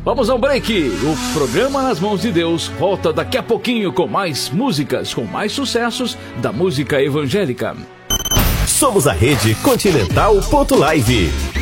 Vamos ao break. O programa Nas Mãos de Deus volta daqui a pouquinho com mais músicas, com mais sucessos da música evangélica. Somos a Rede Continental.live.